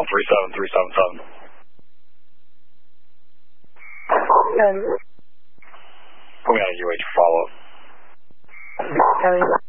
37377. And put me on a UH follow-up.